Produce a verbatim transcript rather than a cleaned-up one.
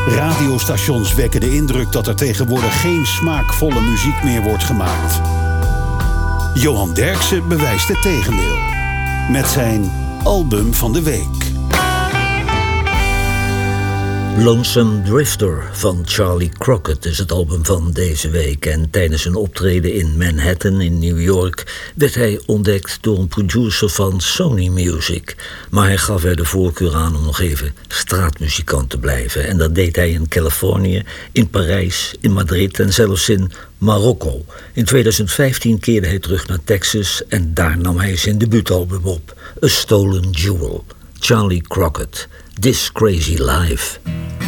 Radiostations wekken de indruk dat er tegenwoordig geen smaakvolle muziek meer wordt gemaakt. Johan Derksen bewijst het tegendeel. Met zijn album van de week. Lonesome Drifter van Charlie Crockett is het album van deze week. En tijdens een optreden in Manhattan in New York werd hij ontdekt door een producer van Sony Music. Maar hij gaf er de voorkeur aan om nog even straatmuzikant te blijven. En dat deed hij in Californië, in Parijs, in Madrid en zelfs in Marokko. In twintig vijftien keerde hij terug naar Texas en daar nam hij zijn debuutalbum op, A Stolen Jewel. Charlie Crockett, This Crazy Life.